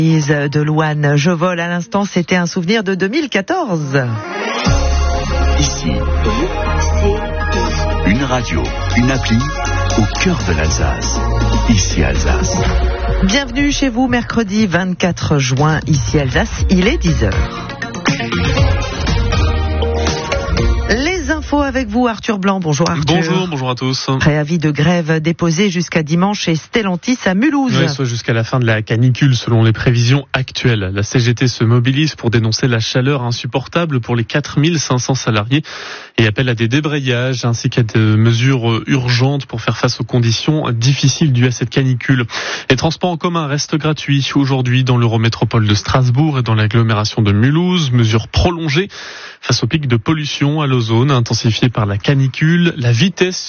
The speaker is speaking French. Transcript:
De Louane, je vole à l'instant, c'était un souvenir de 2014. Ici, une radio, une appli au cœur de l'Alsace. Ici Alsace. Bienvenue chez vous, mercredi 24 juin, ici Alsace, il est 10h. Les infos avec vous, Arthur Blanc. Bonjour Arthur. Bonjour à tous. Préavis de grève déposé jusqu'à dimanche chez Stellantis à Mulhouse. Oui, soit jusqu'à la fin de la canicule selon les prévisions actuelles. La CGT se mobilise pour dénoncer la chaleur insupportable pour les 4500 salariés et appelle à des débrayages ainsi qu'à des mesures urgentes pour faire face aux conditions difficiles dues à cette canicule. Les transports en commun restent gratuits aujourd'hui dans l'Eurométropole de Strasbourg et dans l'agglomération de Mulhouse. Mesure prolongée face au pic de pollution à l'ozone intensifié par la canicule. La vitesse